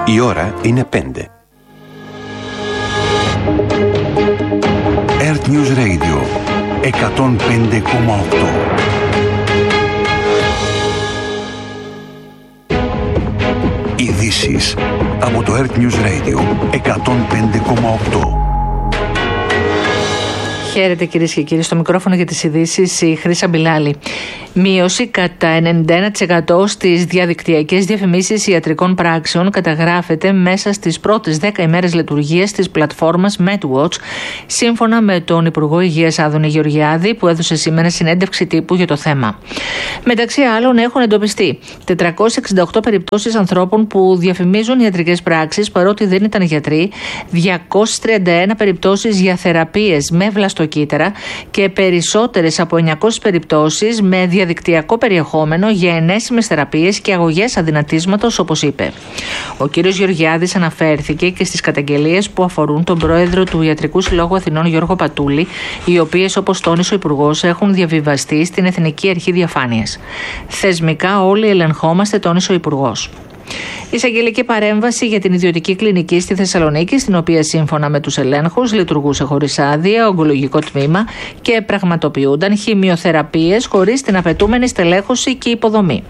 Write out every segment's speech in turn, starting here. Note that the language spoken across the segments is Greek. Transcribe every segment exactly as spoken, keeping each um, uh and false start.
Η ώρα είναι πέντε. Earth News Radio εκατόν πέντε κόμμα οκτώ. Ειδήσεις από το Earth News Radio εκατόν πέντε κόμμα οκτώ. Χαίρετε κυρίες και κύριοι, στο μικρόφωνο για τις ειδήσεις η Χρύσα Μπιλάλη. Μείωση κατά ενενήντα ένα τοις εκατό στις διαδικτυακές διαφημίσεις ιατρικών πράξεων καταγράφεται μέσα στις πρώτες δέκα ημέρες λειτουργίας της πλατφόρμας MedWatch, σύμφωνα με τον Υπουργό Υγείας Άδωνη Γεωργιάδη, που έδωσε σήμερα συνέντευξη τύπου για το θέμα. Μεταξύ άλλων, έχουν εντοπιστεί τετρακόσιες εξήντα οκτώ περιπτώσεις ανθρώπων που διαφημίζουν ιατρικές πράξεις παρότι δεν ήταν γιατροί, διακόσιες τριάντα ένα περιπτώσεις για θεραπείες με βλαστοκύτταρα και περισσότερες από εννιακόσιες περιπτώσεις με διαδικτυακό περιεχόμενο για ενέσιμες θεραπείες και αγωγές αδυνατίσματος, όπως είπε. Ο κ. Γεωργιάδης αναφέρθηκε και στις καταγγελίες που αφορούν τον πρόεδρο του Ιατρικού Συλλόγου Αθηνών Γιώργο Πατούλη, οι οποίες, όπως τόνισε ο Υπουργός, έχουν διαβιβαστεί στην Εθνική Αρχή Διαφάνειας. Θεσμικά όλοι ελεγχόμαστε, τόνισε ο Υπουργός. Εισαγγελική παρέμβαση για την ιδιωτική κλινική στη Θεσσαλονίκη, στην οποία σύμφωνα με τους ελέγχους λειτουργούσε χωρίς άδεια, ογκολογικό τμήμα και πραγματοποιούνταν χημειοθεραπείες χωρίς την απαιτούμενη στελέχωση και υποδομή.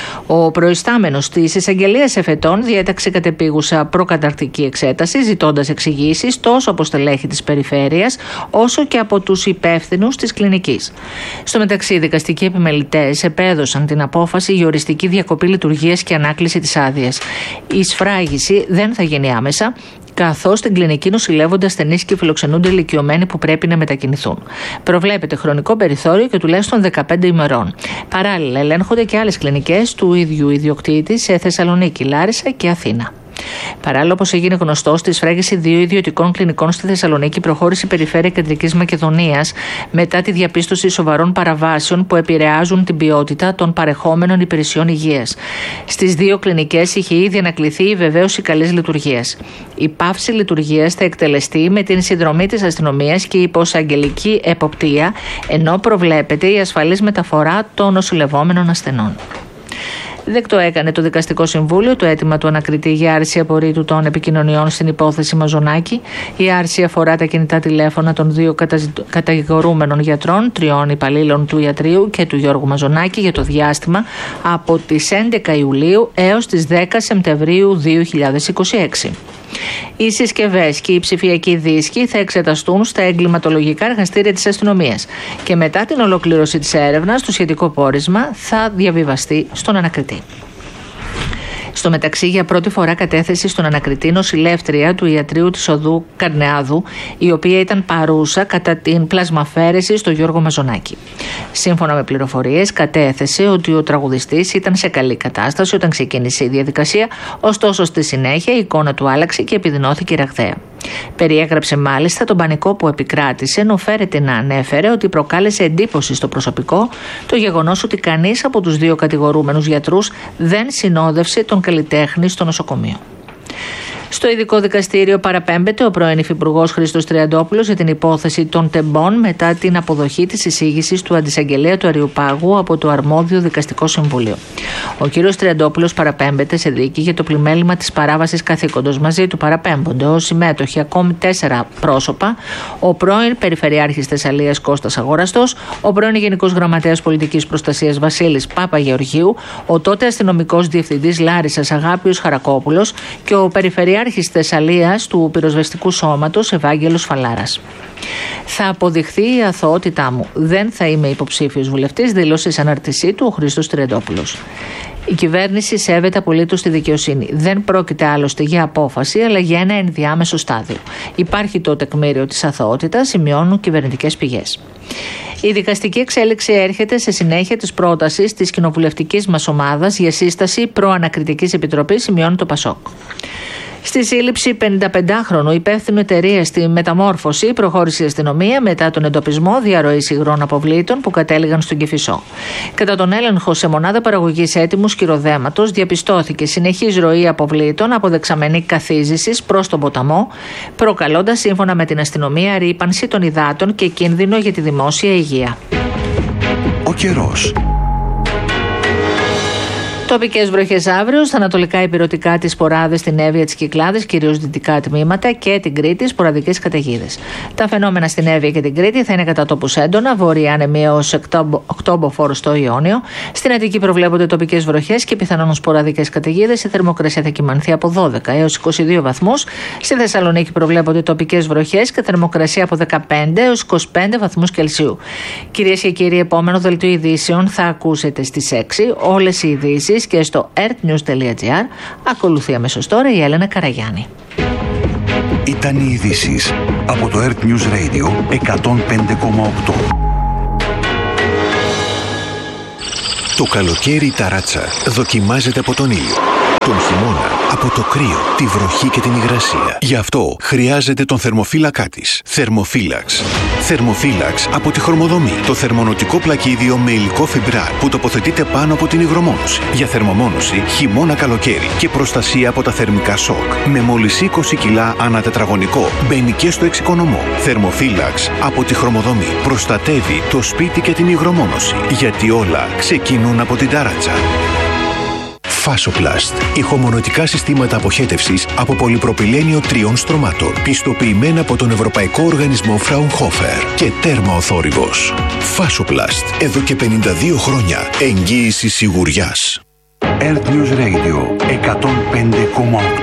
Ο προϊστάμενος της εισαγγελίας εφετών διέταξε κατεπίγουσα προκαταρκτική εξέταση, ζητώντας εξηγήσεις τόσο από στελέχη της περιφέρειας όσο και από τους υπεύθυνους της κλινικής. Στο μεταξύ, οι δικαστικοί επιμελητές επέδωσαν την απόφαση για οριστική διακοπή λειτουργίας και ανάκληση της άδειας. Η σφράγιση δεν θα γίνει άμεσα, καθώς στην κλινική νοσηλεύονται ασθενείς και φιλοξενούνται ηλικιωμένοι που πρέπει να μετακινηθούν. Προβλέπεται χρονικό περιθώριο και τουλάχιστον δεκαπέντε ημερών. Παράλληλα, ελέγχονται και άλλες κλινικές του ίδιου ιδιοκτήτη σε Θεσσαλονίκη, Λάρισα και Αθήνα. Παράλληλα, όπως έγινε γνωστό, στη σφράγιση δύο ιδιωτικών κλινικών στη Θεσσαλονίκη προχώρησε η Περιφέρεια Κεντρικής Μακεδονίας μετά τη διαπίστωση σοβαρών παραβάσεων που επηρεάζουν την ποιότητα των παρεχόμενων υπηρεσιών υγείας. Στις δύο κλινικές είχε ήδη ανακληθεί η βεβαίωση καλής λειτουργίας. Η πάυση λειτουργίας θα εκτελεστεί με την συνδρομή της αστυνομίας και υπό εισαγγελική εποπτεία, ενώ προβλέπεται η ασφαλής μεταφορά των νοσηλευόμενων ασθενών. Δεκτό έκανε το Δικαστικό Συμβούλιο το αίτημα του ανακριτή για άρση απορρίτου των επικοινωνιών στην υπόθεση Μαζονάκη. Η άρση αφορά τα κινητά τηλέφωνα των δύο κατηγορούμενων γιατρών, τριών υπαλλήλων του ιατρείου και του Γιώργου Μαζονάκη για το διάστημα από τις έντεκα Ιουλίου έως τις δέκα Σεπτεμβρίου δύο χιλιάδες είκοσι έξι. Οι συσκευές και οι ψηφιακοί δίσκοι θα εξεταστούν στα εγκληματολογικά εργαστήρια της αστυνομίας και μετά την ολοκλήρωση της έρευνας το σχετικό πόρισμα θα διαβιβαστεί στον ανακριτή. Στο μεταξύ, για πρώτη φορά κατέθεση στον ανακριτή νοσηλεύτρια του ιατρείου της οδού Καρνεάδου, η οποία ήταν παρούσα κατά την πλασμαφέρεση στο Γιώργο Μαζονάκη. Σύμφωνα με πληροφορίες, κατέθεσε ότι ο τραγουδιστής ήταν σε καλή κατάσταση όταν ξεκίνησε η διαδικασία, ωστόσο στη συνέχεια η εικόνα του άλλαξε και επιδεινώθηκε ραγδαία. Περιέγραψε μάλιστα τον πανικό που επικράτησε, ενώ φέρεται να ανέφερε ότι προκάλεσε εντύπωση στο προσωπικό το γεγονός ότι κανείς από τους δύο κατηγορούμενους γιατρούς δεν συνόδευσε τον καλλιτέχνη στο νοσοκομείο. Στο ειδικό δικαστήριο παραπέμπεται ο πρώην υφυπουργός Χρήστος Τριαντόπουλος για την υπόθεση των τεμπών μετά την αποδοχή της εισήγησης του αντισαγγελέα του Αριουπάγου από το αρμόδιο δικαστικό συμβούλιο. Ο κ. Τριαντόπουλος παραπέμπεται σε δίκη για το πλημέλημα της παράβασης καθήκοντος. Μαζί του παραπέμπονται ως συμμέτοχοι ακόμη τέσσερα πρόσωπα: ο πρώην Περιφερειάρχης Θεσσαλίας Κώστας Αγόραστος, ο πρώην Γενικός Γραμματέας Πολιτικής Προστασίας Βασίλης Παπαγεωργίου, ο τότε αστυνομικός διευθυντής Λάρισσας Αγάπιος Χαρακόπουλος και ο Περιφερειάρχης Αρχής Θεσσαλίας του Πυροσβεστικού Σώματος Ευάγγελος Φαλάρας. Θα αποδειχθεί η αθωότητά μου. Δεν θα είμαι υποψήφιος βουλευτής, δήλωσε σε αναρτησή του ο Χρήστος Τριαντόπουλος. Η κυβέρνηση σέβεται απολύτως τη δικαιοσύνη. Δεν πρόκειται άλλωστε για απόφαση, αλλά για ένα ενδιάμεσο στάδιο. Υπάρχει το τεκμήριο της αθωότητας, σημειώνουν κυβερνητικές πηγές. Η δικαστική εξέλιξη έρχεται σε συνέχεια της πρότασης της κοινοβουλευτικής μας ομάδας για σύσταση προανακριτικής επιτροπής, σημειώνει το Πασόκ. Στη σύλληψη πενηνταπεντάχρονου υπεύθυνου εταιρεία στη μεταμόρφωση προχώρησε η αστυνομία μετά τον εντοπισμό διαρροής υγρών αποβλήτων που κατέληγαν στον Κηφισό. Κατά τον έλεγχο σε μονάδα παραγωγής έτοιμου σκυροδέματος διαπιστώθηκε συνεχής ροή αποβλήτων από δεξαμενή καθίζησης προς τον ποταμό, προκαλώντας σύμφωνα με την αστυνομία ρύπανση των υδάτων και κίνδυνο για τη δημόσια υγεία. Ο καιρός. Τοπικές βροχές αύριο στα ανατολικά υπηρετικά, τις Ποράδες, την Εύβοια, τις Κυκλάδες, κυρίως δυτικά τμήματα και την Κρήτη, σποραδικές καταιγίδες. Τα φαινόμενα στην Εύβοια και την Κρήτη θα είναι κατά τόπους έντονα, βόρεια άνεμη έως οκτώμποφόρο στο Ιόνιο. Στην Αττική προβλέπονται τοπικές βροχές και πιθανόν σποραδικές καταιγίδες. Η θερμοκρασία θα κυμανθεί από δώδεκα έως είκοσι δύο βαθμούς. Στη Θεσσαλονίκη προβλέπονται τοπικές βροχές και θερμοκρασία από δεκαπέντε έως είκοσι πέντε βαθμούς Κελσίου. Κυρίες και κύριοι, επόμενο δελτίο ειδήσεων θα ακούσετε στις έξι. Όλες οι ειδήσεις και στο earthnews τελεία gr. Ακολουθεί αμέσως τώρα η Έλενα Καραγιάννη. Ήταν οι ειδήσεις από το Earth News Radio εκατόν πέντε κόμμα οκτώ. Το καλοκαίρι η ταράτσα δοκιμάζεται από τον ήλιο. Τον χειμώνα από το κρύο, τη βροχή και την υγρασία. Γι' αυτό χρειάζεται τον θερμοφύλακά της. Θερμοφύλαξ. Θερμοφύλαξ από τη Χρωμοδομή. Το θερμονοτικό πλακίδιο με υλικό φιμπράρ που τοποθετείται πάνω από την υγρομόνωση. Για θερμομόνωση χειμώνα-καλοκαίρι και προστασία από τα θερμικά σοκ. Με μόλις είκοσι κιλά ανά τετραγωνικό. Μπαίνει και στο εξοικονομό. Θερμοφύλαξ από τη Χρωμοδομή. Προστατεύει το σπίτι και την υγρομόνωση. Γιατί όλα ξεκινούν από την ταράτσα. Φάσοπλαστ. Ηχομονωτικά συστήματα αποχέτευσης από πολυπροπυλένιο τριών στρωμάτων. Πιστοποιημένα από τον Ευρωπαϊκό Οργανισμό Fraunhofer και τέρμα ο θόρυβος. Φάσοπλαστ. Εδώ και πενήντα δύο χρόνια εγγύηση σιγουριάς. Earth News Radio εκατόν πέντε κόμμα οκτώ.